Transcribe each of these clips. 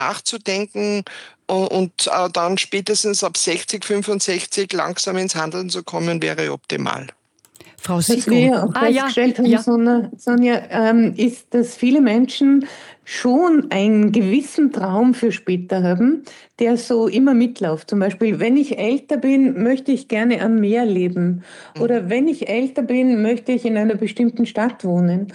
nachzudenken und dann spätestens ab 60, 65 langsam ins Handeln zu kommen, wäre optimal. Frau Was Sigrun. wir auch festgestellt haben, Sonja, ist, dass viele Menschen schon einen gewissen Traum für später haben, der so immer mitläuft. Zum Beispiel, wenn ich älter bin, möchte ich gerne am Meer leben. Oder wenn ich älter bin, möchte ich in einer bestimmten Stadt wohnen.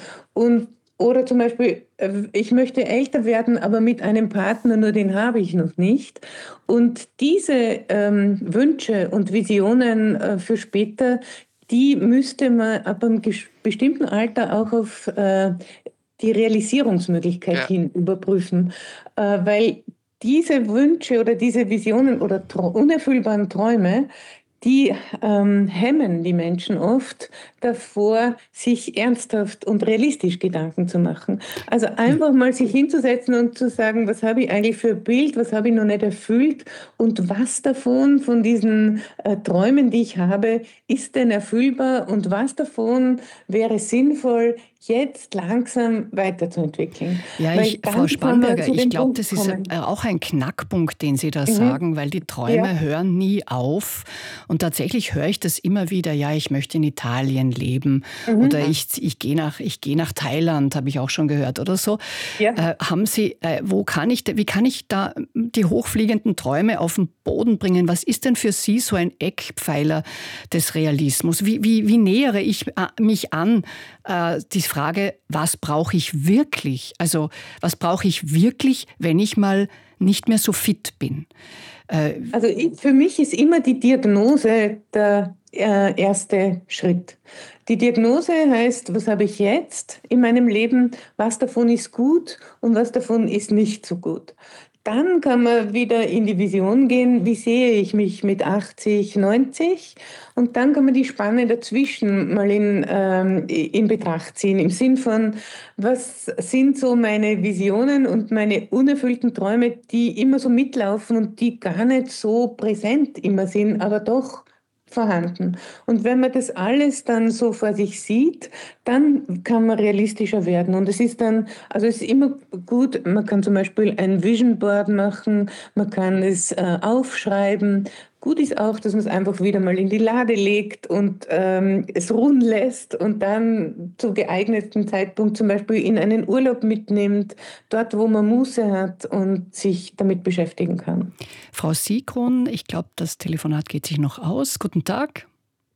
Oder zum Beispiel, ich möchte älter werden, aber mit einem Partner, nur den habe ich noch nicht. Und diese Wünsche und Visionen für später, die müsste man ab einem bestimmten Alter auch auf die Realisierungsmöglichkeit hin überprüfen, weil diese Wünsche oder diese Visionen oder unerfüllbaren Träume, die hemmen die Menschen oft davor, sich ernsthaft und realistisch Gedanken zu machen. Also einfach mal sich hinzusetzen und zu sagen, was habe ich eigentlich für ein Bild, was habe ich noch nicht erfüllt und was davon, von diesen Träumen, die ich habe, ist denn erfüllbar und was davon wäre sinnvoll, jetzt langsam weiterzuentwickeln. Ja, Frau Spanberger, ich glaube, das ist auch ein Knackpunkt, den Sie da sagen, weil die Träume hören nie auf. Und tatsächlich höre ich das immer wieder, ja, ich möchte in Italien leben oder ich gehe nach Thailand, habe ich auch schon gehört oder so. Ja. Haben Sie, wie kann ich da die hochfliegenden Träume auf den Boden bringen? Was ist denn für Sie so ein Eckpfeiler des Realismus? Wie nähere ich mich an die Frage, was brauche ich wirklich? Also was brauche ich wirklich, wenn ich mal nicht mehr so fit bin? Also für mich ist immer die Diagnose der erste Schritt. Die Diagnose heißt, was habe ich jetzt in meinem Leben, was davon ist gut und was davon ist nicht so gut. Dann kann man wieder in die Vision gehen, wie sehe ich mich mit 80, 90? Und dann kann man die Spanne dazwischen mal in Betracht ziehen, im Sinn von, was sind so meine Visionen und meine unerfüllten Träume, die immer so mitlaufen und die gar nicht so präsent immer sind, aber doch vorhanden. Und wenn man das alles dann so vor sich sieht, dann kann man realistischer werden. Und es ist dann, also es ist immer gut, man kann zum Beispiel ein Vision Board machen, man kann es aufschreiben. Gut ist auch, dass man es einfach wieder mal in die Lade legt und es ruhen lässt und dann zu geeigneten Zeitpunkt zum Beispiel in einen Urlaub mitnimmt, dort, wo man Muße hat und sich damit beschäftigen kann. Frau Sigrun, ich glaube, das Telefonat geht sich noch aus. Guten Tag.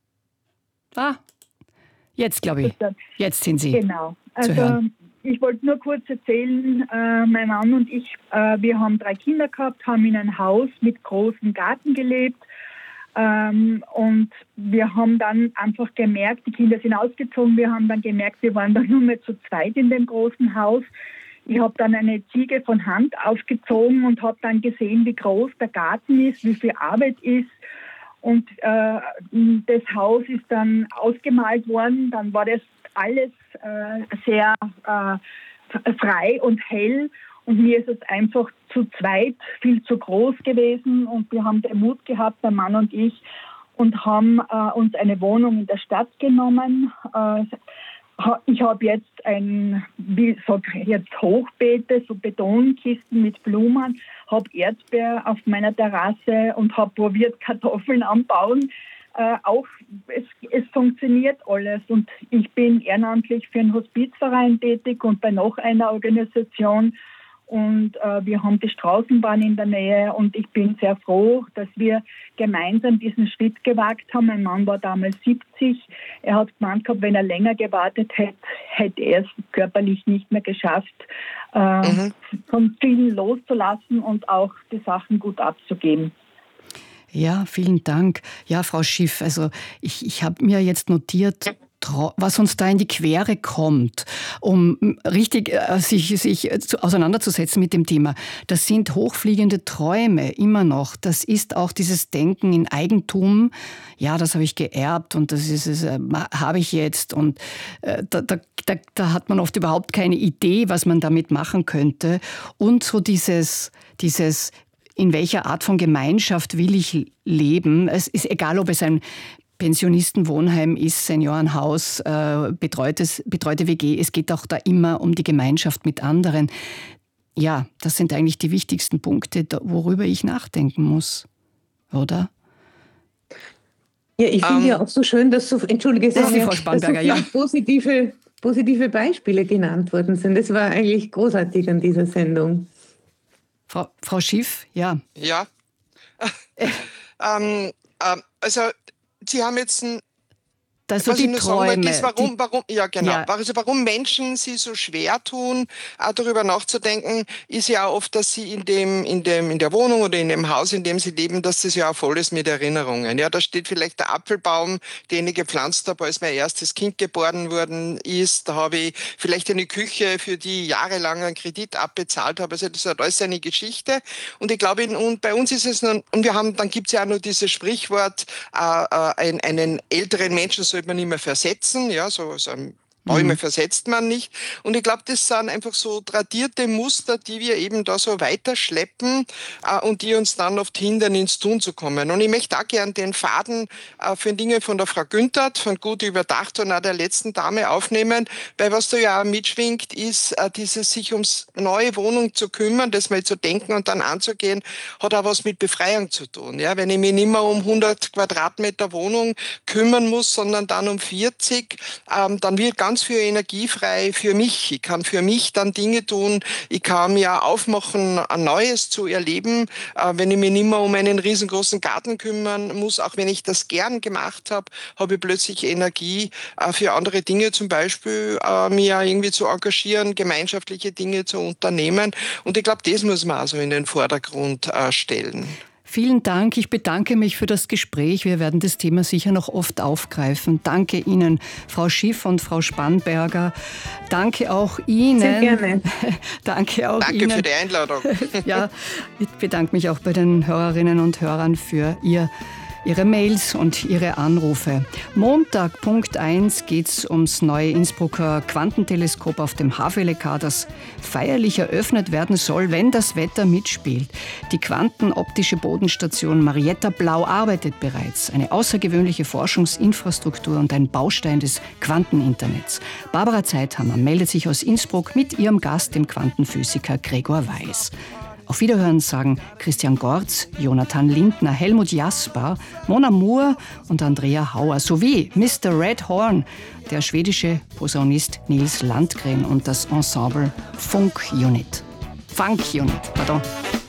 Jetzt glaube ich. Jetzt sind Sie zu hören. Ich wollte nur kurz erzählen, mein Mann und ich, wir haben 3 Kinder gehabt, haben in einem Haus mit großem Garten gelebt und wir haben dann einfach gemerkt, die Kinder sind ausgezogen, wir haben dann gemerkt, wir waren dann nur mehr zu zweit in dem großen Haus. Ich habe dann eine Ziege von Hand aufgezogen und habe dann gesehen, wie groß der Garten ist, wie viel Arbeit ist. Und das Haus ist dann ausgemalt worden. Dann war das alles sehr frei und hell. Und mir ist es einfach zu zweit viel zu groß gewesen. Und wir haben den Mut gehabt, der Mann und ich, und haben uns eine Wohnung in der Stadt genommen. Ich habe jetzt Hochbeete, so Betonkisten mit Blumen, habe Erdbeer auf meiner Terrasse und habe probiert, Kartoffeln anbauen. Es funktioniert alles und ich bin ehrenamtlich für einen Hospizverein tätig und bei noch einer Organisation. Und wir haben die Straßenbahn in der Nähe und ich bin sehr froh, dass wir gemeinsam diesen Schritt gewagt haben. Mein Mann war damals 70. Er hat gemeint gehabt, wenn er länger gewartet hätte, hätte er es körperlich nicht mehr geschafft, von vielen loszulassen und auch die Sachen gut abzugeben. Ja, vielen Dank. Ja, Frau Schiff, also ich habe mir jetzt notiert, was uns da in die Quere kommt, um richtig sich auseinanderzusetzen mit dem Thema. Das sind hochfliegende Träume immer noch. Das ist auch dieses Denken in Eigentum. Ja, das habe ich geerbt und das habe ich jetzt. Und da hat man oft überhaupt keine Idee, was man damit machen könnte. Und so dieses in welcher Art von Gemeinschaft will ich leben? Es ist egal, ob es ein Pensionistenwohnheim ist, Seniorenhaus, betreute WG. Es geht auch da immer um die Gemeinschaft mit anderen. Ja, das sind eigentlich die wichtigsten Punkte, worüber ich nachdenken muss, oder? Ja, ich finde ja auch so schön, dass so, entschuldige, Sonja, Frau Spanberger, dass so viele positive Beispiele genannt worden sind. Das war eigentlich großartig an dieser Sendung. Frau Schiff, ja. Ja. Also, Sie haben jetzt Also die Träume. Warum Menschen sie so schwer tun, darüber nachzudenken, ist ja oft, dass sie in der Wohnung oder in dem Haus, in dem sie leben, dass das ja auch voll ist mit Erinnerungen. Ja, da steht vielleicht der Apfelbaum, den ich gepflanzt habe, als mein erstes Kind geboren worden ist. Da habe ich vielleicht eine Küche, für die ich jahrelang einen Kredit abbezahlt habe. Also das hat alles eine Geschichte. Und ich glaube, und bei uns ist es dann gibt es ja auch noch dieses Sprichwort, einen älteren Menschen sollte man nicht mehr versetzen, ja, so Bäume versetzt man nicht. Und ich glaube, das sind einfach so tradierte Muster, die wir eben da so weiterschleppen und die uns dann oft hindern, ins Tun zu kommen. Und ich möchte auch gern den Faden für Dinge von der Frau Günthert, von Gut überdacht und auch der letzten Dame aufnehmen, weil was da ja auch mitschwingt, ist dieses sich ums neue Wohnung zu kümmern, das mal zu denken und dann anzugehen, hat auch was mit Befreiung zu tun. Ja, wenn ich mich nicht mehr um 100 Quadratmeter Wohnung kümmern muss, sondern dann um 40, dann wird ganz viel Energie frei für mich. Ich kann für mich dann Dinge tun. Ich kann mir aufmachen, ein Neues zu erleben. Wenn ich mich nicht mehr um einen riesengroßen Garten kümmern muss, auch wenn ich das gern gemacht habe, habe ich plötzlich Energie für andere Dinge, zum Beispiel mich auch irgendwie zu engagieren, gemeinschaftliche Dinge zu unternehmen. Und ich glaube, das muss man also in den Vordergrund stellen. Vielen Dank. Ich bedanke mich für das Gespräch. Wir werden das Thema sicher noch oft aufgreifen. Danke Ihnen, Frau Schiff und Frau Spanberger. Danke auch Ihnen. Sehr gerne. Danke Ihnen. Für die Einladung. Ja, ich bedanke mich auch bei den Hörerinnen und Hörern für Ihre Mails und Ihre Anrufe. Montag, Punkt 1, geht es ums neue Innsbrucker Quantenteleskop auf dem HVLK, das feierlich eröffnet werden soll, wenn das Wetter mitspielt. Die quantenoptische Bodenstation Marietta Blau arbeitet bereits. Eine außergewöhnliche Forschungsinfrastruktur und ein Baustein des Quanteninternets. Barbara Zeithammer meldet sich aus Innsbruck mit ihrem Gast, dem Quantenphysiker Gregor Weiß. Auf Wiederhören sagen Christian Gorz, Jonathan Lindner, Helmut Jasper, Mona Moore und Andrea Hauer sowie Mr. Red Horn, der schwedische Posaunist Nils Landgren und das Ensemble Funk Unit. Pardon.